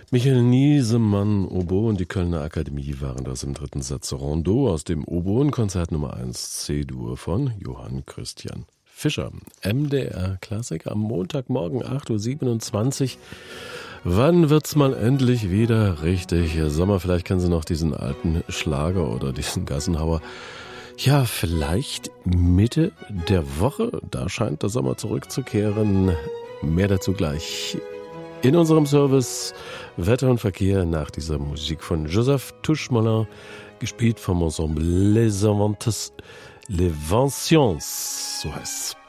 Michael Niesemann, Oboe und die Kölner Akademie waren das im dritten Satz Rondeau aus dem Oboen-Konzert Nummer 1 C-Dur von Johann Christian Fischer. MDR Klassik am Montagmorgen 8.27 Uhr. Wann wird's mal endlich wieder richtig Sommer? Vielleicht kennen Sie noch diesen alten Schlager oder diesen Gassenhauer. Ja, vielleicht Mitte der Woche. Da scheint der Sommer zurückzukehren. Mehr dazu gleich in unserem Service Wetter und Verkehr nach dieser Musik von Joseph Touche-Mollin, gespielt vom Ensemble Les Inventions, so heißt's.